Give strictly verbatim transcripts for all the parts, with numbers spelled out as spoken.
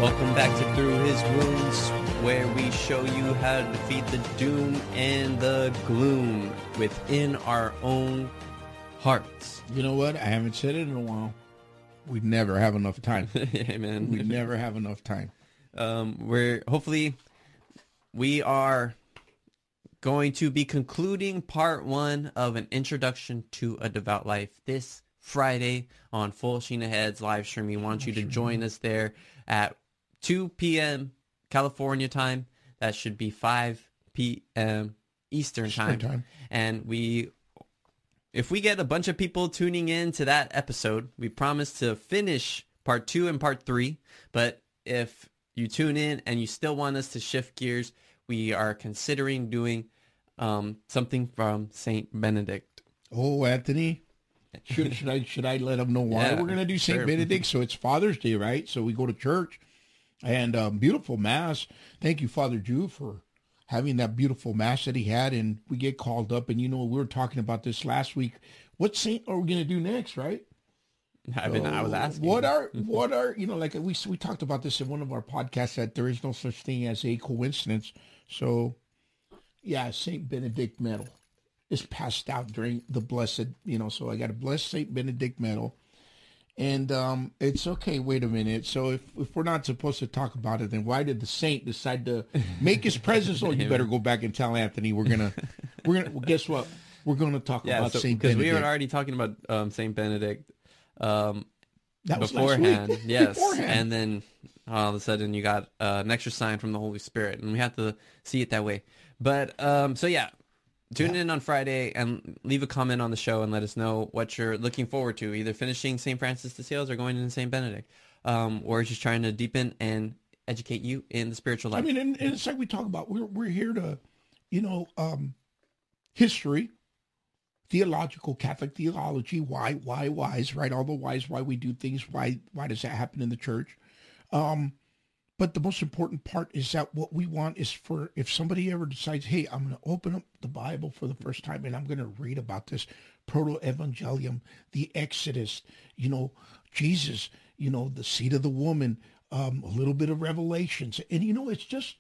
Welcome back to Through His Wounds, where we show you how to defeat the doom and the gloom within our own hearts. You know what? I haven't said it in a while. We never have enough time. Amen. We never have enough time. Um, we're hopefully we are going to be concluding part one of an introduction to a devout life this Friday on Full Sheen Ahead's live stream. We want you to join us there at two p.m. California time. That should be five p.m. Eastern time. Eastern time. And we, if we get a bunch of people tuning in to that episode, we promise to finish part two and part three. But if you tune in and you still want us to shift gears, we are considering doing um, something from Saint Benedict. Oh, Anthony. Should, should I should I let them know why Yeah, we're going to do Saint sure. Benedict? So it's Father's Day, right? So we go to church and um, beautiful Mass. Thank you, Father Jew, for having that beautiful Mass that he had. And we get called up. And, you know, we were talking about this last week. What saint are we going to do next, right? I mean, I was So asking. What are, what are, you know, like we, we talked about this in one of our podcasts, that there is no such thing as a coincidence. So, yeah, Saint Benedict medal is passed out during the blessed, you know, so I got a blessed Saint Benedict medal. And um, it's okay, wait a minute. So if, if we're not supposed to talk about it, then why did the saint decide to make his presence? Oh, you better go back and tell Anthony we're going to, we're going to, well, guess what? We're going to talk Yeah, about so, Saint because Benedict. we were already talking about um, Saint Benedict um, That was last beforehand. week. Yes, Beforehand. and then all of a sudden you got uh, an extra sign from the Holy Spirit, and we have to see it that way. But um, so yeah, tune in on Friday and leave a comment on the show and let us know what you're looking forward to, either finishing Saint Francis de Sales or going into Saint Benedict. Um, or just trying to deepen and educate you in the spiritual life. I mean, and, and it's like we talk about, we're, we're here to, you know, um, history, theological, Catholic theology, why, why, whys, right? All the whys, why we do things, why, why does that happen in the church? Um, but the most important part is that what we want is for, if somebody ever decides, hey, I'm going to open up the Bible for the first time and I'm going to read about this proto-evangelium, the Exodus, you know, Jesus, you know, the seed of the woman, um, a little bit of Revelations. And, you know, it's just,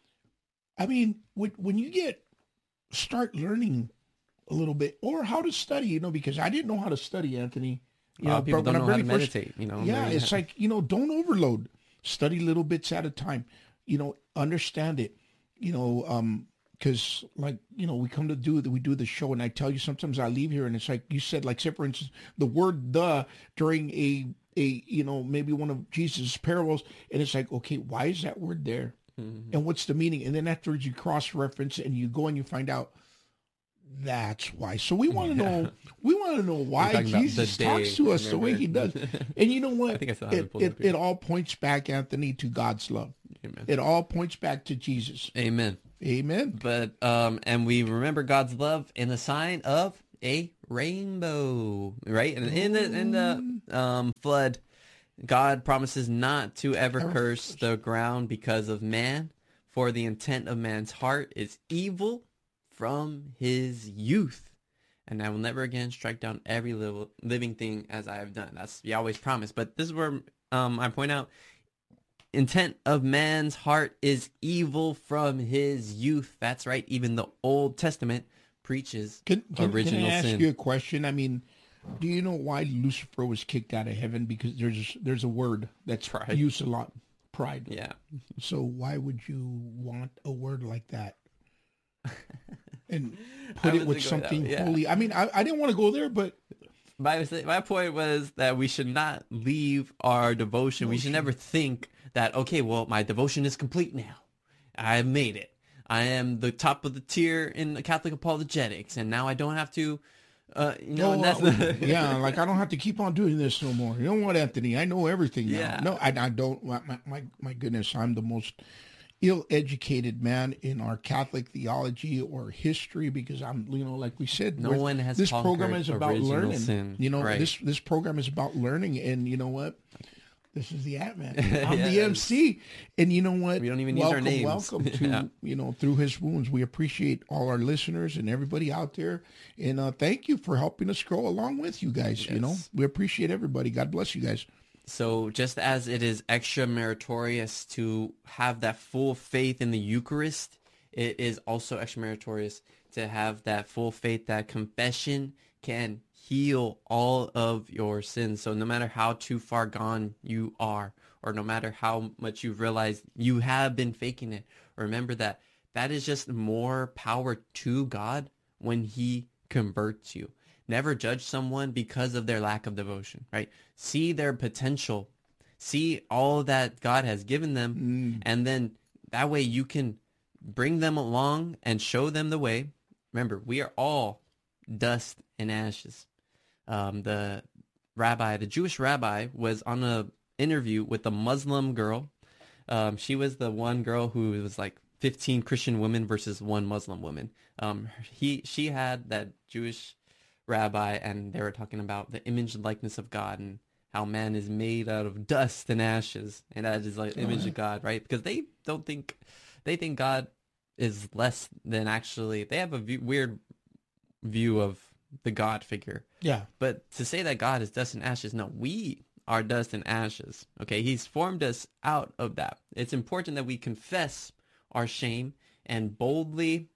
I mean, when, when you get, start learning a little bit, or how to study, you know, because I didn't know how to study, Anthony. You A lot of people but don't when know I how to really first- meditate, you know. Yeah, Maybe- it's like, you know, don't overload. Study little bits at a time. You know, understand it. You know, um, because like, you know, we come to do we do the show, and I tell you sometimes I leave here and it's like you said, like say for instance, the word "the" during a a you know maybe one of Jesus' parables, and it's like, okay, why is that word there, Mhm. and what's the meaning? And then afterwards you cross reference and you go and you find out. That's why. So we want to Yeah. know. We want to know why talking about Jesus the talks day, to us the way remember? he does. And you know what? I think I still have it it, pulled it, up here. it all points back, Anthony, to God's love. Amen. It all points back to Jesus. Amen. Amen. But um, and we remember God's love in the sign of a rainbow, right? And in the in the um flood, God promises not to ever Ever curse the ground because of man, for the intent of man's heart is evil from his youth, and I will never again strike down every li- living thing as I have done. That's Yahweh's promise. But this is where um I point out. Intent of man's heart is evil from his youth. That's right. Even the Old Testament preaches Can, can, original can I ask sin. you a question? I mean, do you know why Lucifer was kicked out of heaven? Because there's there's a word that's Pride. used a lot. Pride. Yeah. So why would you want a word like that? And put I it with wasn't going that something way, yeah. holy. I mean, I, I didn't want to go there, but My my point was that we should not leave our devotion. We should never think that, okay, well, my devotion is complete now. I have made it. I am the top of the tier in the Catholic apologetics, and now I don't have to, uh, you know, and that's uh, the, yeah, like I don't have to keep on doing this no more. You know what, Anthony? I know everything now. Yeah. No, I, I don't. My, my my goodness, I'm the most ill-educated man in our Catholic theology or history because I'm, you know, like we said, No we're- one has this program conquered is about original learning. sin. You know, Right. this this program is about learning, and you know what? This is the Ant Man. I'm the Yes. M C, and you know what? We don't even use our welcome, names. Welcome to Yeah. you know Through His Wounds. We appreciate all our listeners and everybody out there, and uh, thank you for helping us grow along with you guys. You know, Yes. we appreciate everybody. God bless you guys. So just as it is extra meritorious to have that full faith in the Eucharist, it is also extra meritorious to have that full faith that confession can heal all of your sins. So no matter how too far gone you are, or no matter how much you've realized you have been faking it, remember that that is just more power to God when he converts you. Never judge someone because of their lack of devotion, right? See their potential. See all that God has given them. Mm. And then that way you can bring them along and show them the way. Remember, we are all dust and ashes. Um, the rabbi, the Jewish rabbi, was on a interview with a Muslim girl. Um, she was the one girl who was like fifteen Christian women versus one Muslim woman. Um, he, she had that Jewish rabbi, and they were talking about the image and likeness of God and how man is made out of dust and ashes, and that is like the image of God, right? Because they don't think, they think God is less than actually, they have a view, weird view of the God figure. Yeah. But to say that God is dust and ashes, no, we are dust and ashes. Okay, he's formed us out of that. It's important that we confess our shame and boldly,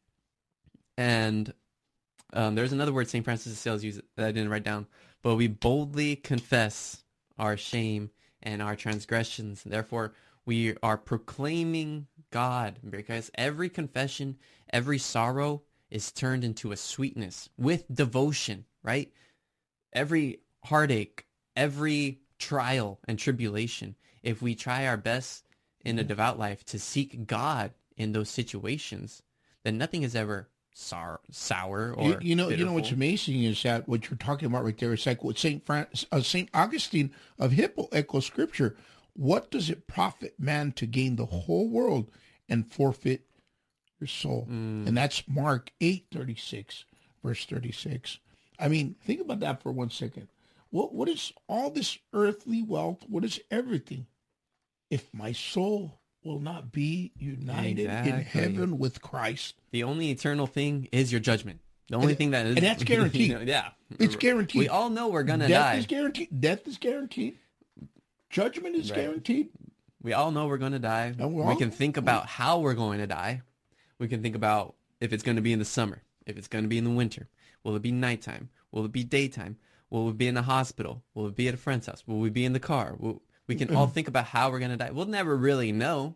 and um, there's another word Saint Francis of Sales uses that I didn't write down, but we boldly confess our shame and our transgressions. Therefore, we are proclaiming God, because every confession, every sorrow is turned into a sweetness with devotion, right? Every heartache, every trial and tribulation, if we try our best in a devout life to seek God in those situations, then nothing is ever sour, sour or you, you know, bitterful. you know what's amazing is that what you're talking about right there is like what Saint Francis, uh, Saint Augustine of Hippo echoes Scripture. What does it profit man to gain the whole world and forfeit your soul? Mm. And that's Mark eight thirty six, verse thirty six. I mean, think about that for one second. What what is all this earthly wealth? What is everything if my soul will not be united Exactly. in heaven with Christ? The only eternal thing is your judgment. The only And- thing that is, and that's guaranteed. you know, yeah, It's guaranteed. We all know we're gonna Death die. is guaranteed. Death is guaranteed. Judgment is Right. guaranteed. We all know we're going to die. And we're We all- can think about how we're going to die. We can think about if it's going to be in the summer, if it's going to be in the winter. Will it be nighttime? Will it be daytime? Will we be in the hospital? Will it be at a friend's house? Will we be in the car? Will, we can all think about how we're going to die. We'll never really know.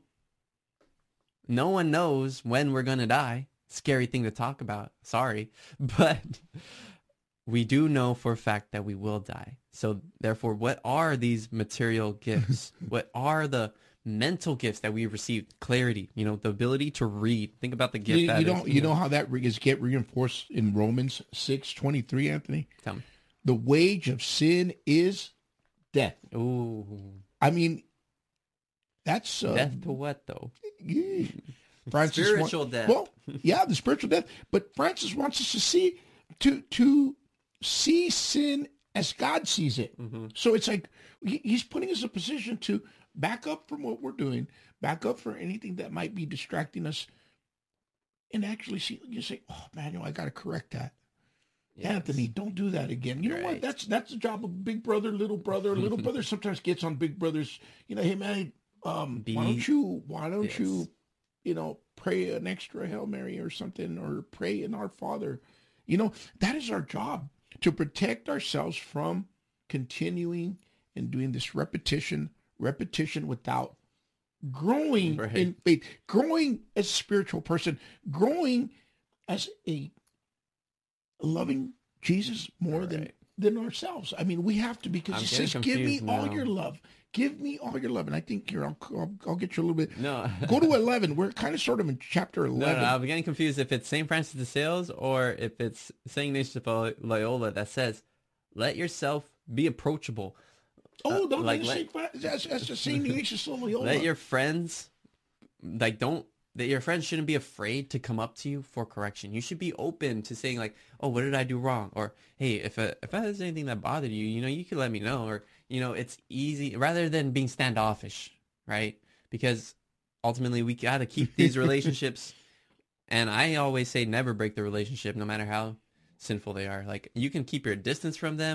No one knows when we're going to die. Scary thing to talk about. Sorry. But we do know for a fact that we will die. So therefore, what are these material gifts? What are the mental gifts that we received? Clarity, you know, the ability to read. Think about the gift You, that you is, know, you know how that re- is get reinforced in Romans six twenty three, Anthony? Tell me. The wage of sin is death. Ooh. I mean, that's uh, Death to what, though? yeah. Francis Spiritual want- death. Well, yeah, the spiritual death. But Francis wants us to see to to see sin as God sees it. Mm-hmm. So it's like he, he's putting us in a position to back up from what we're doing, back up for anything that might be distracting us, and actually see. You say, "Oh, Manuel, I got to correct that." Yes. Anthony, don't do that again. You know what? Right. That's that's the job of big brother, little brother. Little brother sometimes gets on big brothers. You know, hey man, um, Be- why don't you why don't Yes. you, you know, pray an extra Hail Mary or something, or pray in Our Father. You know, that is our job, to protect ourselves from continuing and doing this repetition, repetition without growing Right. in faith, growing as a spiritual person, growing as a loving Jesus more than Right. than ourselves. I mean, we have to, because I'm he getting says, "Give me confused all now. your love. Give me all your love." And I think here, I'll I'll, I'll get you a little bit. No. Go to eleven. We're kind of sort of in chapter No, eleven. no, I'm getting confused if it's Saint Francis de Sales or if it's Saint Ignatius of Loyola that says, let yourself be approachable. oh, uh, don't like, like, let- say Fra- that's that's the Saint Ignatius of Loyola. Let your friends, like, don't, that your friends shouldn't be afraid to come up to you for correction. You should be open to saying, like, oh, what did I do wrong? Or, hey, if I, if there's anything that bothered you, you know, you can let me know. Or, you know, it's easy, rather than being standoffish, right? Because ultimately we got to keep these relationships. And I always say never break the relationship, no matter how sinful they are. Like, you can keep your distance from them,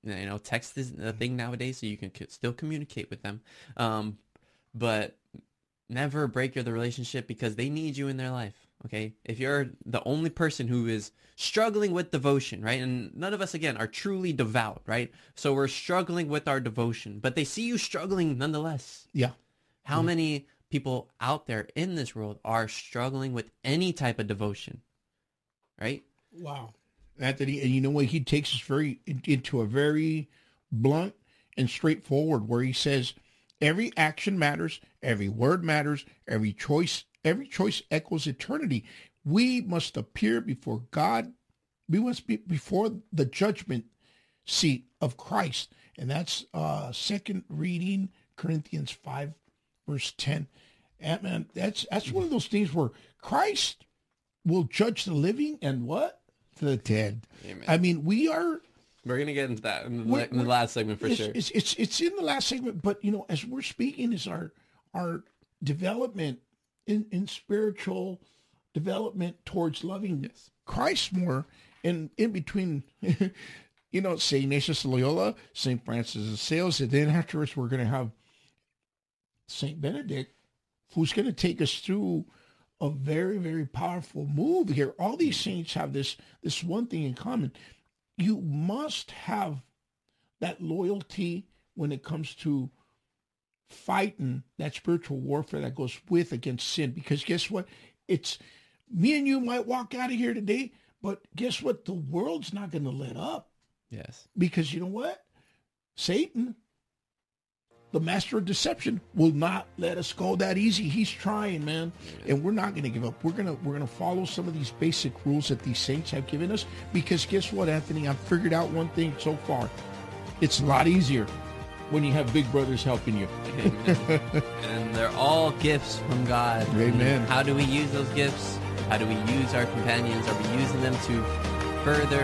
You know, text is a thing nowadays, so you can c- still communicate with them. Um, but never break the relationship because they need you in their life. Okay, if you're the only person who is struggling with devotion, right? And none of us, again, are truly devout, right? So we're struggling with our devotion, but they see you struggling nonetheless. Yeah. How Yeah. many people out there in this world are struggling with any type of devotion, right? Wow. Anthony, and you know what? He takes us very into a very blunt and straightforward where he says, every action matters, every word matters, every choice, every choice echoes eternity. We must appear before God. We must be before the judgment seat of Christ. And that's uh second reading, Corinthians five, verse ten. And man, that's that's one of those things where Christ will judge the living and what? The dead. Amen. I mean, we are We're gonna get into that in the, We're- in the last segment for it's, sure. It's, it's it's in the last segment, but you know, as we're speaking, is our our development in, in spiritual development towards loving Yes. Christ more, and in between, you know, Saint Ignatius of Loyola, Saint Francis of Sales, and then afterwards we're going to have Saint Benedict, who's going to take us through a very, very powerful move here. All these saints have this this one thing in common. You must have that loyalty when it comes to fighting that spiritual warfare that goes with against sin. Because guess what? It's me and you might walk out of here today, but guess what? The world's not going to let up. Yes. Because you know what? Satan, the master of deception, will not let us go that easy. He's trying, man. And we're not going to give up. We're going to we're going to follow some of these basic rules that these saints have given us, because guess what, Anthony? I've figured out one thing so far. It's a lot easier when you have big brothers helping you. Amen. And they're all gifts from God. Amen. And how do we use those gifts? How do we use our companions? Are we using them to further